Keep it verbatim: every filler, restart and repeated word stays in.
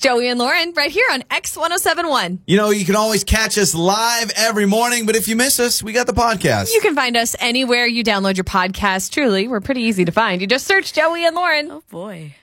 Joey and Lauren right here on X one oh seven point one. You know, you can always catch us live every morning, but if you miss us, we got the podcast. You can find us anywhere you download your podcast. Truly, we're pretty easy to find. You just search Joey and Lauren. Oh, boy.